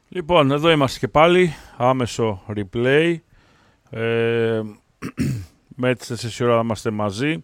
Λοιπόν, εδώ είμαστε και πάλι, άμεσο replay. Με τις 4 ώρα είμαστε μαζί.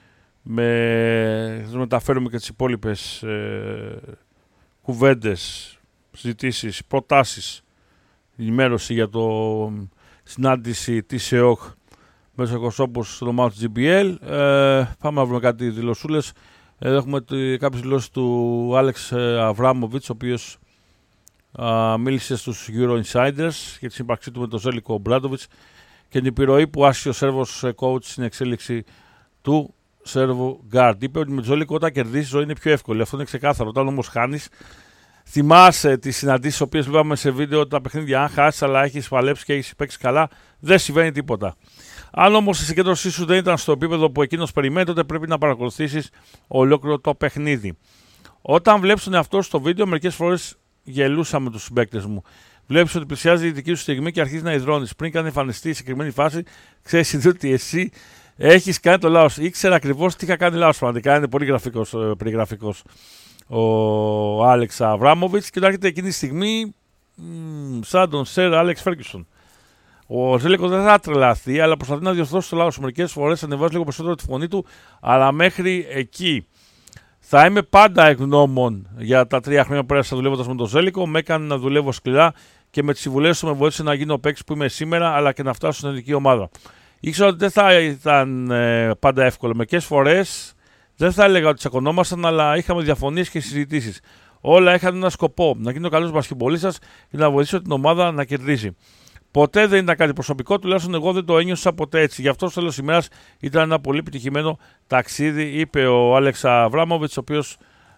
Θα μεταφέρουμε και τις υπόλοιπες κουβέντες, συζητήσεις, προτάσεις, ενημέρωση για το συνάντηση της ΕΟΧ με τους εκπροσώπους των ομάδων της GBL. Πάμε να βρούμε κάτι δηλωσούλες. Έχουμε κάποιες δηλώσεις του Άλεξ Αβράμοβιτς, ο οποίος μίλησε στους Euro Insiders για τη σύμπραξή του με τον Ζέλικο Ομπράντοβιτς και την επιρροή που άσκησε ο Σέρβος coach στην εξέλιξη του Σέρβου Guard. Είπε ότι με τον Ζέλικο όταν κερδίσεις η ζωή είναι πιο εύκολη. Αυτό είναι ξεκάθαρο. Όταν όμως χάνεις, θυμάσαι τις συναντήσεις τις οποίες βλέπαμε σε βίντεο, τα παιχνίδια. Αν χάσεις αλλά έχεις παλέψει και έχεις παίξει καλά, δεν συμβαίνει τίποτα. Αν όμως η συγκέντρωσή σου δεν ήταν στο επίπεδο που εκείνος περιμένει, τότε πρέπει να παρακολουθήσεις ολόκληρο το παιχνίδι. Όταν βλέπεις τον εαυτό σου στο βίντεο, μερικές φορές γελούσα με τους συμπαίκτες μου. Βλέπεις ότι πλησιάζει η δική σου στιγμή και αρχίζει να υδρώνεις. Πριν καν εμφανιστεί η συγκεκριμένη φάση, ξέρεις ότι εσύ έχεις κάνει το λάθος. Ήξερα ακριβώς τι είχα κάνει λάθος. Πραγματικά είναι πολύ περιγραφικός ο Άλεξ Αβράμοβιτς και έρχεται εκείνη τη στιγμή σαν τον Σερ Άλεξ Φέργκισον. Ο Ζέλικος δεν θα τρελαθεί, αλλά προσπαθεί να διορθώσει το λάθος. Μερικές φορές ανεβάζει λίγο περισσότερο τη φωνή του, αλλά μέχρι εκεί. Θα είμαι πάντα ευγνώμων για τα 3 χρόνια που πέρασα δουλεύοντας με τον Ζέλικο. Με έκανε να δουλεύω σκληρά και με τις συμβουλές του με βοήθησε να γίνω ο παίκτης που είμαι σήμερα, αλλά και να φτάσω στην εθνική ομάδα. Ήξερα ότι δεν θα ήταν πάντα εύκολο. Μερικές φορές δεν θα έλεγα ότι τσακωνόμασταν, αλλά είχαμε διαφωνίες και συζητήσεις. Όλα είχαν ένα σκοπό: να γίνω καλός μπασκετμπολίστας και να βοηθήσω την ομάδα να κερδίσει. Ποτέ δεν ήταν κάτι προσωπικό, τουλάχιστον εγώ δεν το ένιωσα ποτέ έτσι. Γι' αυτό στο τέλος της ημέρας ήταν ένα πολύ επιτυχημένο ταξίδι, είπε ο Άλεξ Αβράμοβιτς, ο οποίος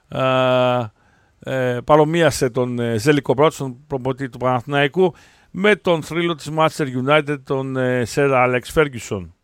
παρομοίασε τον Ζέλικο Μπράτσον, τον προπονητή του Παναθηναϊκού, με τον θρύλο της Manchester United, τον Σερ Άλεξ Φέργκισον.